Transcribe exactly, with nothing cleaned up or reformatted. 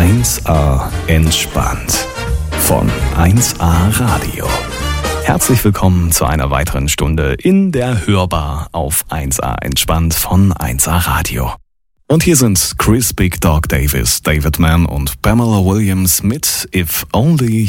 eins a entspannt von eins a Radio. Herzlich willkommen zu einer weiteren Stunde in der Hörbar auf eins a entspannt von eins a Radio. Und hier sind Chris Big Dog Davis, David Mann und Pamela Williams mit If Only